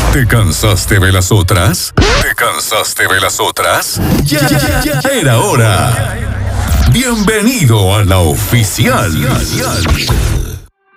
¿Te cansaste de las otras? ¿Te cansaste de las otras? Ya era hora. Bienvenido a la oficial.